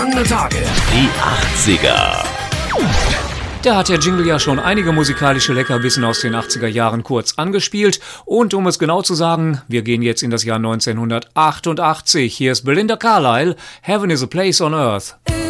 Tage. Die 80er. Da hat der Jingle ja schon einige musikalische Leckerbissen aus den 80er Jahren kurz angespielt. Und um es genau zu sagen, wir gehen jetzt in das Jahr 1988. Hier ist Belinda Carlisle, Heaven is a Place on Earth.